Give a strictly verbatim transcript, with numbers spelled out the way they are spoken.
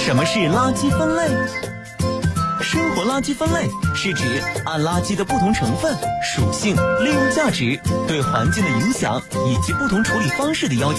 什么是垃圾分类？生活垃圾分类是指按垃圾的不同成分、属性、利用价值、对环境的影响以及不同处理方式的要求